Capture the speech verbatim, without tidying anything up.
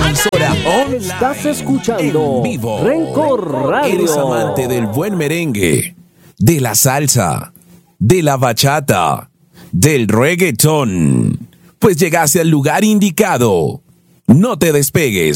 emisora online. Estás escuchando en vivo. Rencor Radio. ¿Eres amante del buen merengue, de la salsa, de la bachata, del reggaetón? Pues llegaste al lugar indicado. No te despegues.